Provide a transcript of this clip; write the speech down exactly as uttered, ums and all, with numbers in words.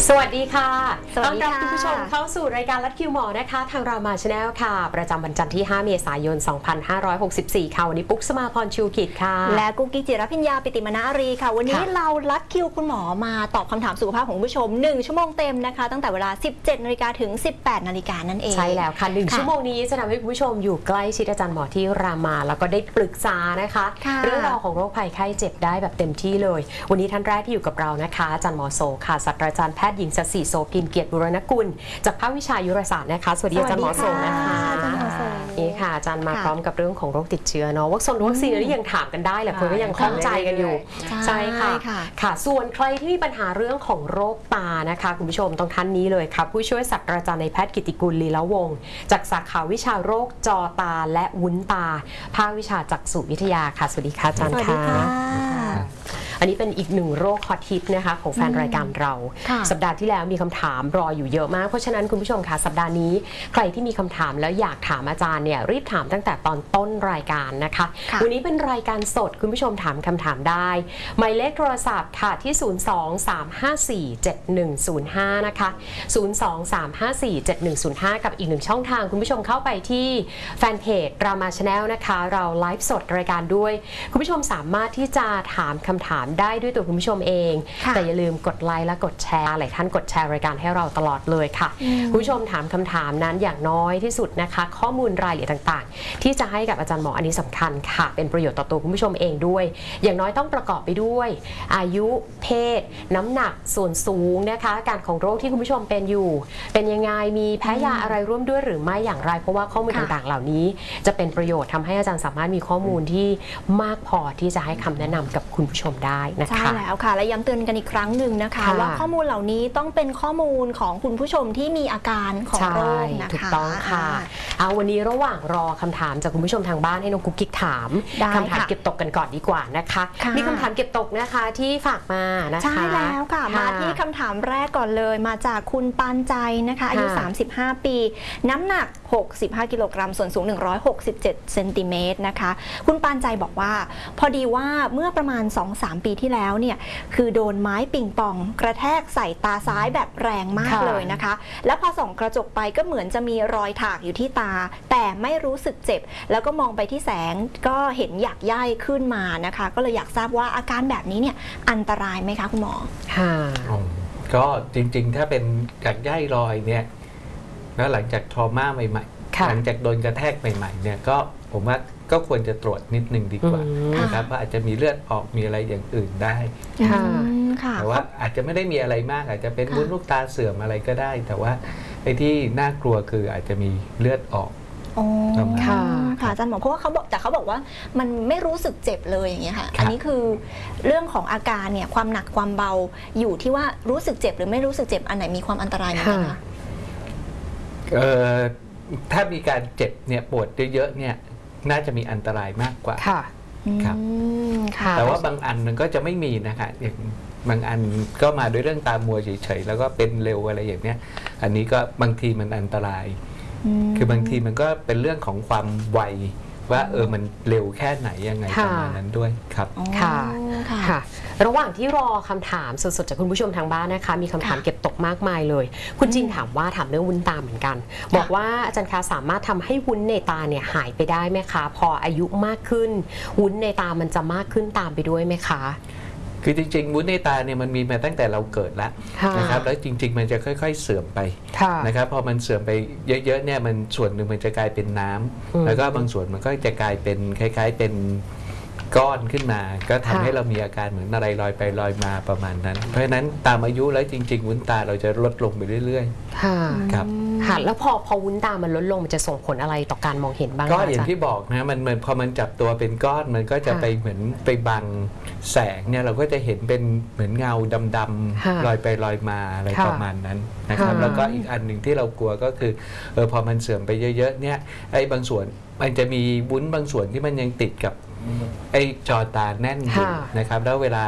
สวัสดีค่ะต้อนรับคุณผู้ชมเข้าสู่รายการลัดคิวหมอนะคะทางรามาชาแนลค่ะประจำวันจันทร์ที่ห้าเมษายนสองพันห้าร้อยหกสิบสี่ค่ะวันนี้ปุ๊กสมาพรชูกิจค่ะและกุ๊กกิ๊กจิรพิญญาปิติมนารีค่ะวันนี้เราลัดคิวคุณหมอมาตอบคำถามสุขภาพของคุณผู้ชมหนึ่งชั่วโมงเต็มนะคะตั้งแต่เวลา สิบเจ็ดนาฬิกา ถึง สิบแปดนาฬิกานั่นเองใช่แล้วค่ะหนึ่งชั่วโมงนี้จะทำให้คุณผู้ชมอยู่ใกล้ชิดอาจารย์หมอที่รามาแล้วก็ได้ปรึกษานะคะเรื่องราวของโรคภัยไข้เจ็บได้แบบเต็มที่เลยวันนี้ท่านแรกที่อยู่กับเรานะคะอาจารย์หมอโสค่ะศาสตราจารย์แพทย์หญิงศศิโสพินเกียรติบุรณกุลจากภาควิชายุรศาสตร์นะคะสวัสดีอาจารย์หมอโสนะคะนี่ค่ะอาจารย์มาพร้อมกับเรื่องของโรคติดเชื้อเนาะวัคซีนวัคซีนนี่ยังถามกันได้แหละคนก็ยังคล่องใจกันอยู่ใช่ค่ะค่ะส่วนใครที่มีปัญหาเรื่องของโรคตานะคะคุณผู้ชมต้องท่านนี้เลยค่ะผู้ช่วยศาสตราจารย์นายแพทย์กิติกุลลีละวงศ์จากสาขาวิชาโรคจอตาและวุ้นตาภาควิชาจักษุวิทยาค่ะสวัสดีค่ะอาจารย์ค่ะอันนี้เป็นอีกหนึ่งโรคฮอตฮิตนะคะของแฟนรายการเราสัปดาห์ที่แล้วมีคำถามรออยู่เยอะมากเพราะฉะนั้นคุณผู้ชมค่ะสัปดาห์นี้ใครที่มีคำถามแล้วอยากถามอาจารย์เนี่ยรีบถามตั้งแต่ตอนต้นรายการนะคะวันนี้เป็นรายการสดคุณผู้ชมถามคำถามได้หมายเลขโทรศัพท์ค่ะที่ ศูนย์ สอง สาม ห้า สี่ เจ็ด หนึ่ง ศูนย์ ห้า นะคะ ศูนย์ สอง สาม ห้า สี่ เจ็ด หนึ่ง ศูนย์ ห้า กับอีกหนึ่งช่องทางคุณผู้ชมเข้าไปที่แฟนเพจรามาชาแนลนะคะเราไลฟ์สดรายการด้วยคุณผู้ชมสามารถที่จะถามคำถามได้ด้วยตัวคุณผู้ชมเองแต่อย่าลืมกดไลค์และกดแชร์หลายท่านกดแชร์รายการให้เราตลอดเลยค่ะคุณผู้ชมถามคำถามนั้นอย่างน้อยที่สุดนะคะข้อมูลรายละเอียดต่างๆที่จะให้กับอาจารย์หมออันนี้สำคัญค่ะเป็นประโยชน์ต่อตัวคุณผู้ชมเองด้วยอย่างน้อยต้องประกอบไปด้วยอายุเพศน้ำหนักส่วนสูงนะคะอาการของโรคที่คุณผู้ชมเป็นอยู่เป็นยังไงมีแพ้ยาอะไรร่วมด้วยหรือไม่อย่างไรเพราะว่าข้อมูลต่างๆเหล่านี้จะเป็นประโยชน์ทำให้อาจารย์สามารถมีข้อมูลที่มากพอที่จะให้คำแนะนำกับคุณผู้ชมได้นะคะใช่แล้วค่ะและย้ำเตือนกันอีกครั้งหนึ่งนะคะว่าข้อมูลเหล่านี้ต้องเป็นข้อมูลของคุณผู้ชมที่มีอาการของโรคนะคะถูกต้องค่ะเอาวันนี้ระหว่างรอคำถามจากคุณผู้ชมทางบ้านให้น้องกุ๊กกิ๊กถามคำถามเก็บตกกันก่อนดีกว่านะคะมีคำถามเก็บตกนะคะที่ฝากมานะคะใช่แล้วค่ะมาที่คำถามแรกก่อนเลยมาจากคุณปานใจนะคะอายุสามสิบห้าปีน้ำหนักหกสิบห้ากิโลกรัมส่วนสูงหนึ่งร้อยหกสิบเจ็ดเซนติเมตรนะคะคุณปานใจบอกว่าพอดีว่าเมื่อประมาณ สองสาม ปีที่แล้วเนี่ยคือโดนไม้ปิงปองกระแทกใส่ตาซ้ายแบบแรงมากเลยนะคะแล้วพอส่องกระจกไปก็เหมือนจะมีรอยถากอยู่ที่ตาแต่ไม่รู้สึกเจ็บแล้วก็มองไปที่แสงก็เห็นหยักใยขึ้นมานะคะก็เลยอยากทราบว่าอาการแบบนี้เนี่ยอันตรายไหมคะคุณหมอค่ะก็จริงๆถ้าเป็นหยักใยรอยเนี่ยแล้วหลังจากทรมาใหม่ๆหลังจากโดนกระแทกใหม่ๆเนี่ยก็ผมว่าก็ควรจะตรวจนิดนึงดีกว่านะครับเพราะอาจจะมีเลือดออกมีอะไรอย่างอื่นได้แต่ว่าอาจจะไม่ได้มีอะไรมากอาจจะเป็นวุ้นลูกตาเสื่อมอะไรก็ได้แต่ว่าไอ้ที่น่ากลัวคืออาจจะมีเลือดออกอ๋อค่ะค่ะอาจารย์หมอเพราะว่าเขาบอกแต่เขาบอกว่ามันไม่รู้สึกเจ็บเลยอย่างเงี้ยค่ะอันนี้คือเรื่องของอาการเนี่ยความหนักความเบาอยู่ที่ว่ารู้สึกเจ็บหรือไม่รู้สึกเจ็บอันไหนมีความอันตรายไหมคะเอ่อถ้ามีการเจ็บเนี่ยปวดเยอะๆเนี่ยน่าจะมีอันตรายมากกว่าค่ะครับแต่ว่าบางอันมันก็จะไม่มีนะคะอย่างบางอันก็มาด้วยเรื่องตามัวเฉยๆแล้วก็เป็นเร็วอะไรอย่างเนี้ยอันนี้ก็บางทีมันอันตรายคือบางทีมันก็เป็นเรื่องของความไวว่าเออมันเร็วแค่ไหนยังไงประมาณนั้นด้วยครับค่ะค่ะระหว่างที่รอคำถามสดๆจากคุณผู้ชมทางบ้านนะคะมีคำถามเก็บตกมากมายเลยคุณจินถามว่าถามเรื่องวุ้นตาเหมือนกันบอกว่าอาจารย์คะสามารถทำให้วุ้นในตาเนี่ยหายไปได้ไหมคะพออายุมากขึ้นวุ้นในตามันจะมากขึ้นตามไปด้วยไหมคะคือจริงๆวุ้นในตาเนี่ยมันมีมาตั้งแต่เราเกิดแล้วนะครับแล้วจริงๆมันจะค่อยๆเสื่อมไปนะครับพอมันเสื่อมไปเยอะๆเนี่ยมันส่วนหนึ่งมันจะกลายเป็นน้ำแล้วก็บางส่วนมันก็จะกลายเป็นคล้ายๆเป็นก้อนขึ้นมาก็ทำให้เรามีอาการเหมือนอะไรลอยไปลอยมาประมาณนั้นเพราะฉะนั้นตามอายุแล้วจริงๆวุ้นตาเราจะลดลงไปเรื่อยๆค่ะครับค่ะแล้วพอพอวุ้นตามันลดลงมันจะส่งผลอะไรต่อการมองเห็นบ้างก็อย่างที่บอกนะมันเหมือนพอมันจับตัวเป็นก้อนมันก็จะไปเหมือนไปบังแสงเนี่ยเราก็จะเห็นเป็นเหมือนเงาดำๆลอยไปลอยมาอะไรประมาณนั้นนะครับแล้วก็อีกอันหนึ่งที่เรากลัวก็คือเออพอมันเสื่อมไปเยอะๆเนี่ยไอ้บางส่วนมันจะมีวุ้นบางส่วนที่มันยังติดกับไอ้จอตาแน่นอยู่นะครับแล้วเวลา